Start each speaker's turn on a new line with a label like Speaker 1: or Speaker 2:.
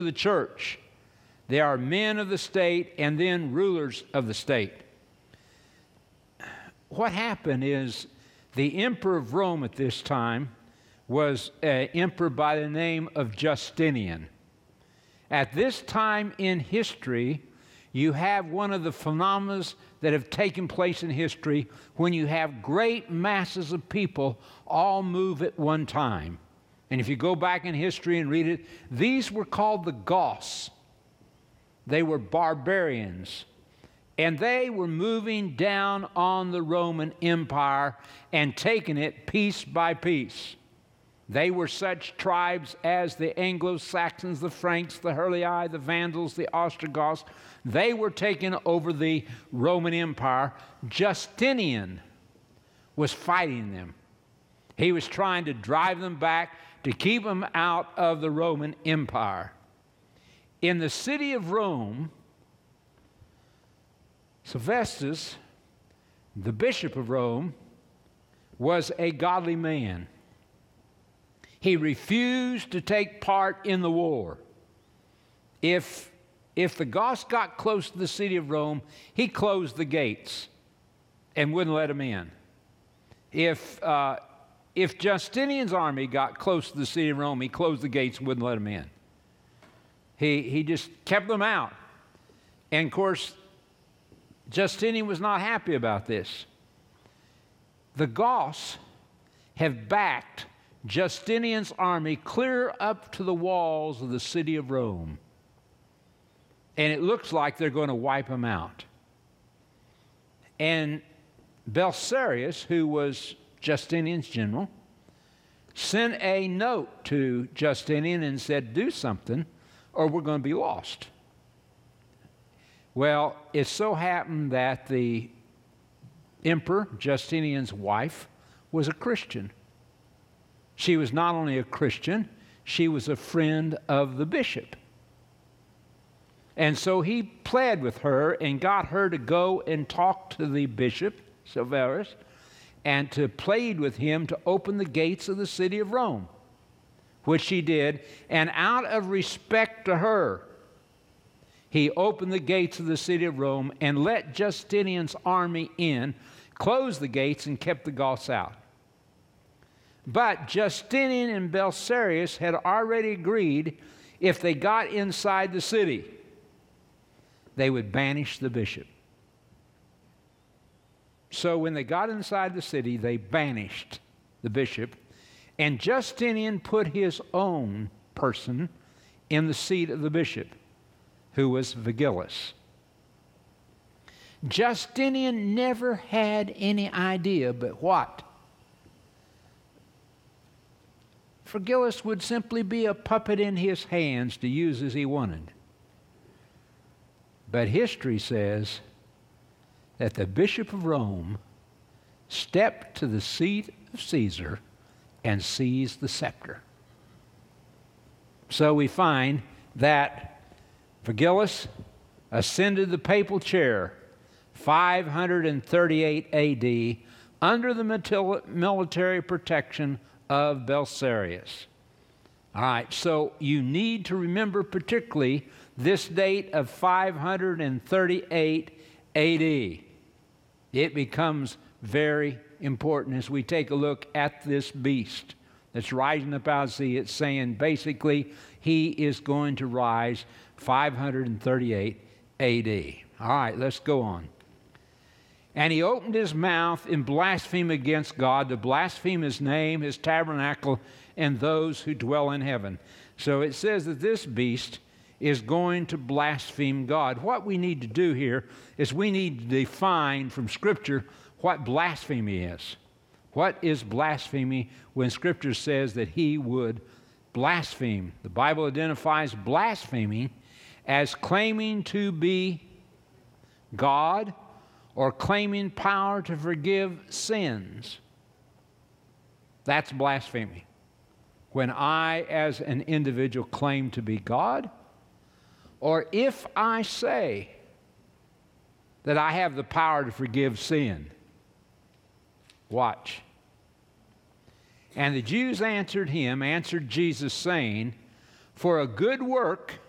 Speaker 1: the church. They are men of the state and then rulers of the state. What happened is the emperor of Rome at this time was an emperor by the name of Justinian. At this time in history, you have one of the phenomena that have taken place in history when you have great masses of people all move at one time. And if you go back in history and read it, these were called the Goths. They were barbarians. And they were moving down on the Roman Empire and taking it piece by piece. They were such tribes as the Anglo-Saxons, the Franks, the Heruli, the Vandals, the Ostrogoths. They were taking over the Roman Empire. Justinian was fighting them. He was trying to drive them back to keep them out of the Roman Empire. In the city of Rome, Sylvestus, the bishop of Rome, was a godly man. He refused to take part in the war. If the Goths got close to the city of Rome, he closed the gates and wouldn't let them in. If Justinian's army got close to the city of Rome, he closed the gates and wouldn't let them in. He just kept them out. And of course, Justinian was not happy about this. The Goths have backed Justinian's army clear up to the walls of the city of Rome. And it looks like they're going to wipe them out. And Belisarius, who was Justinian's general, sent a note to Justinian and said, do something or we're going to be lost. Well, it so happened that the emperor, Justinian's wife, was a Christian. She was not only a Christian, she was a friend of the bishop. And so he pled with her and got her to go and talk to the bishop, Severus, and to plead with him to open the gates of the city of Rome, which she did. And out of respect to her, he opened the gates of the city of Rome and let Justinian's army in, closed the gates, and kept the Goths out. But Justinian and Belisarius had already agreed if they got inside the city, they would banish the bishop. So when they got inside the city, they banished the bishop, and Justinian put his own person in the seat of the bishop, who was Vigilus. Justinian never had any idea but what? Vigilus would simply be a puppet in his hands to use as he wanted. But history says that the Bishop of Rome stepped to the seat of Caesar and seized the scepter. So we find that Vigilus ascended the papal chair 538 A.D. under the military protection of Belisarius. All right, so you need to remember particularly this date of 538 A.D. It becomes very important as we take a look at this beast that's rising up out of the sea. It's saying basically he is going to rise 538 A.D. All right, let's go on. And he opened his mouth in blasphemy against God, to blaspheme his name, his tabernacle, and those who dwell in heaven. So it says that this beast is going to blaspheme God. What we need to do here is we need to define from Scripture what blasphemy is. What is blasphemy when Scripture says that he would blaspheme? The Bible identifies blaspheming as claiming to be God or claiming power to forgive sins. That's blasphemy. When I, as an individual, claim to be God, or if I say that I have the power to forgive sin. Watch. And the Jews answered Jesus, saying, for a good work